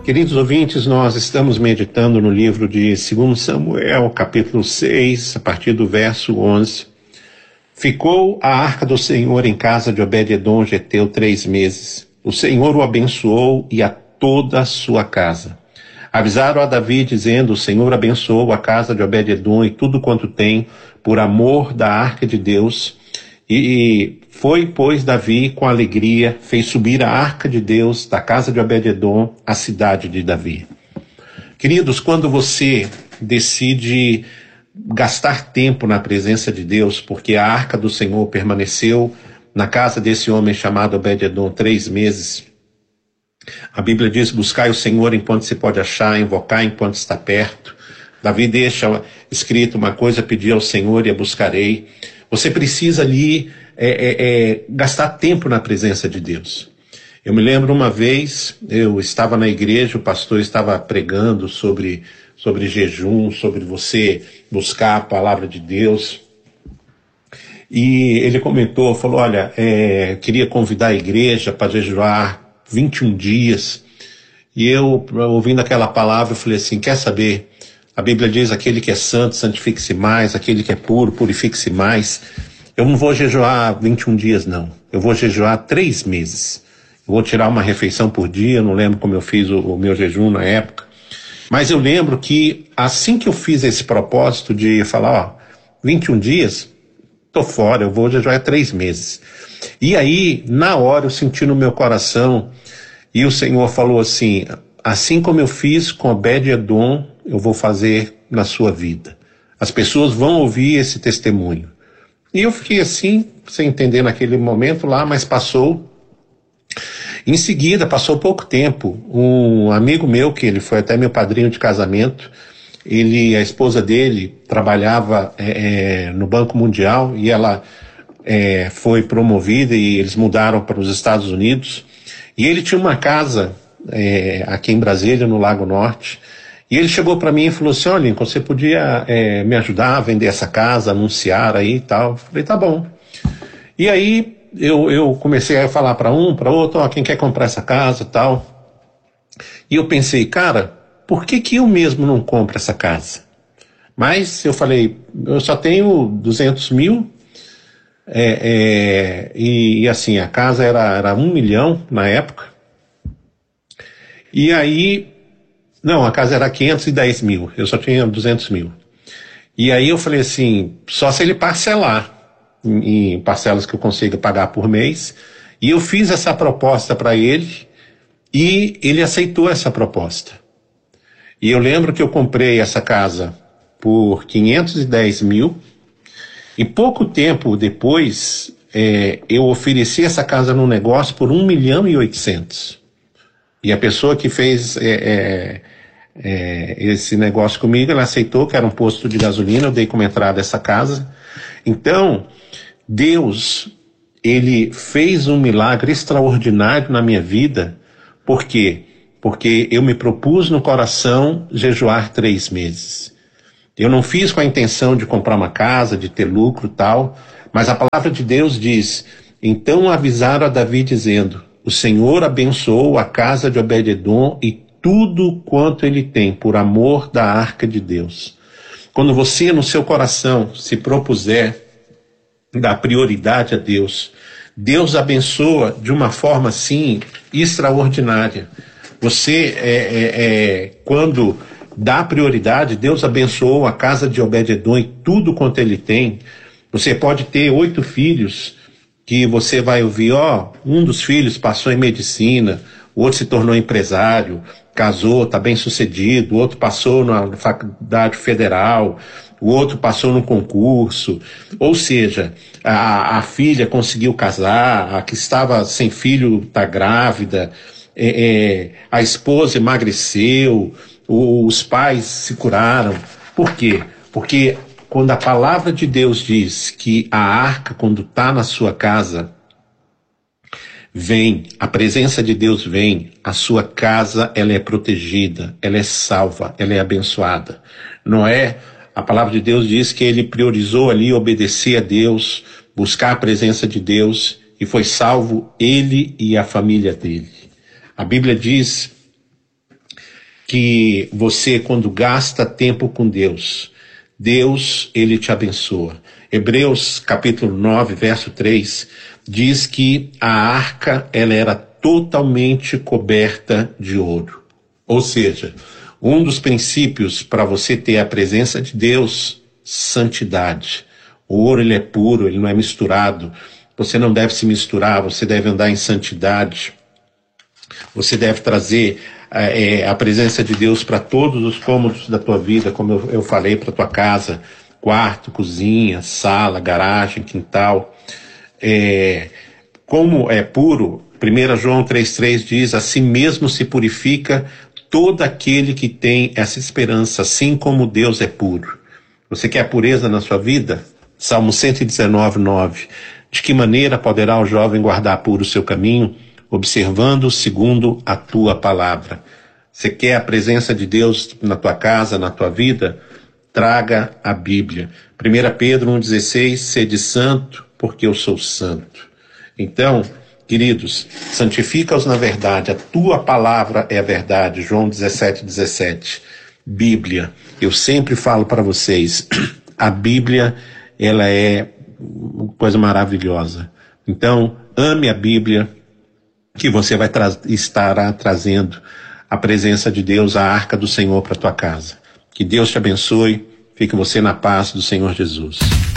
Queridos ouvintes, nós estamos meditando no livro de 2 Samuel, capítulo 6, a partir do verso 11. Ficou a arca do Senhor em casa de Obed-edom geteu 3 meses. O Senhor o abençoou e a toda a sua casa. Avisaram a Davi, dizendo: o Senhor abençoou a casa de Obed-edom e tudo quanto tem, por amor da arca de Deus. E foi, pois, Davi, com alegria, fez subir a arca de Deus da casa de Obed-edom à cidade de Davi. Queridos, quando você decide gastar tempo na presença de Deus, porque a arca do Senhor permaneceu na casa desse homem chamado Obed-edom 3 meses, a Bíblia diz: buscai o Senhor enquanto se pode achar, invocar enquanto está perto. Davi deixa escrito uma coisa: pedir ao Senhor e a buscarei. Você precisa ali gastar tempo na presença de Deus. Eu me lembro uma vez, eu estava na igreja, o pastor estava pregando sobre jejum, sobre você buscar a palavra de Deus. E ele comentou, falou: olha, queria convidar a igreja para jejuar 21 dias. E eu, ouvindo aquela palavra, eu falei assim: quer saber? A Bíblia diz: aquele que é santo, santifique-se mais, aquele que é puro, purifique-se mais. Eu não vou jejuar 21 dias, não. Eu vou jejuar 3 meses. Eu vou tirar uma refeição por dia, eu não lembro como eu fiz o meu jejum na época. Mas eu lembro que assim que eu fiz esse propósito de falar: 21 dias, tô fora, eu vou jejuar 3 meses. E aí, na hora, eu senti no meu coração, e o Senhor falou assim: assim como eu fiz com Obed-edom, eu vou fazer na sua vida. As pessoas vão ouvir esse testemunho. E eu fiquei assim, sem entender naquele momento lá, mas passou. Em seguida, passou pouco tempo, um amigo meu, que ele foi até meu padrinho de casamento, a esposa dele trabalhava no Banco Mundial, e ela foi promovida e eles mudaram para os Estados Unidos. E ele tinha uma casa aqui em Brasília, no Lago Norte. E ele chegou para mim e falou assim: olha, Lincoln, você podia me ajudar a vender essa casa, anunciar aí e tal? Eu falei: tá bom. E aí eu comecei a falar para um, para outro: quem quer comprar essa casa e tal. E eu pensei: cara, por que eu mesmo não compro essa casa? Mas eu falei: eu só tenho 200 mil, e assim, a casa era 1 milhão na época. E aí, não, a casa era 510 mil, eu só tinha 200 mil. E aí eu falei assim: só se ele parcelar em parcelas que eu consiga pagar por mês. E eu fiz essa proposta para ele, e ele aceitou essa proposta. E eu lembro que eu comprei essa casa por 510 mil, e pouco tempo depois eu ofereci essa casa no negócio por 1 milhão e 800. E a pessoa que fez esse negócio comigo, ela aceitou, que era um posto de gasolina, eu dei como entrada essa casa. Então, Deus, ele fez um milagre extraordinário na minha vida. Por quê? Porque eu me propus no coração jejuar 3 meses. Eu não fiz com a intenção de comprar uma casa, de ter lucro e tal, mas a palavra de Deus diz: então avisaram a Davi dizendo: o Senhor abençoou a casa de Obed-edom e tudo quanto ele tem, por amor da arca de Deus. Quando você no seu coração se propuser dar prioridade a Deus, Deus abençoa de uma forma assim extraordinária. Você, quando dá prioridade, Deus abençoou a casa de Obed-edom e tudo quanto ele tem. Você pode ter 8 filhos, que você vai ouvir: um dos filhos passou em medicina, o outro se tornou empresário, casou, está bem sucedido, o outro passou na faculdade federal, o outro passou no concurso. Ou seja, a filha conseguiu casar, a que estava sem filho está grávida, a esposa emagreceu, os pais se curaram. Por quê? Porque quando a palavra de Deus diz que a arca, quando está na sua casa, vem, a presença de Deus vem, a sua casa, ela é protegida, ela é salva, ela é abençoada. Noé, a palavra de Deus diz que ele priorizou ali obedecer a Deus, buscar a presença de Deus, e foi salvo ele e a família dele. A Bíblia diz que você, quando gasta tempo com Deus, Deus, Ele te abençoa. Hebreus capítulo 9, verso 3, diz que a arca, ela era totalmente coberta de ouro. Ou seja, um dos princípios para você ter a presença de Deus, santidade. O ouro, ele é puro, ele não é misturado. Você não deve se misturar, você deve andar em santidade. Você deve trazer a presença de Deus para todos os cômodos da tua vida, como eu falei, para tua casa, quarto, cozinha, sala, garagem, quintal. Como é puro, 1 João 3,3 diz, assim mesmo se purifica todo aquele que tem essa esperança, assim como Deus é puro. Você quer pureza na sua vida? Salmo 119:9. De que maneira poderá o jovem guardar puro o seu caminho? Observando segundo a tua palavra. Você quer a presença de Deus na tua casa, na tua vida? Traga a Bíblia. 1 Pedro 1,16, sede santo, porque eu sou santo. Então, queridos, santifica-os na verdade, a tua palavra é a verdade. João 17:17. Bíblia. Eu sempre falo para vocês, a Bíblia, ela é uma coisa maravilhosa. Então, ame a Bíblia, que você vai estará trazendo a presença de Deus, a arca do Senhor para a tua casa. Que Deus te abençoe, fique você na paz do Senhor Jesus.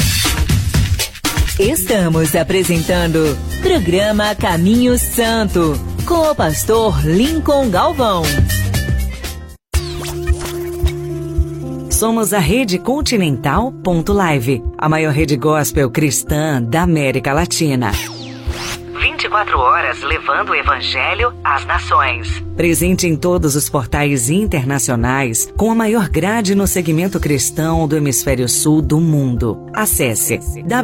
Estamos apresentando programa Caminho Santo, com o pastor Lincoln Galvão. Somos a Rede Continental.live, a maior rede gospel cristã da América Latina. 24 horas levando o Evangelho às nações. Presente em todos os portais internacionais, com a maior grade no segmento cristão do hemisfério sul do mundo. Acesse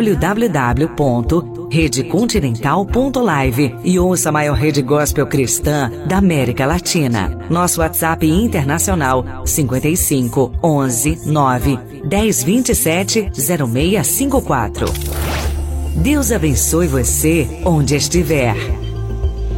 www.redecontinental.live e ouça a maior rede gospel cristã da América Latina. Nosso WhatsApp internacional 55 11 9 10 27 0654. Deus abençoe você onde estiver.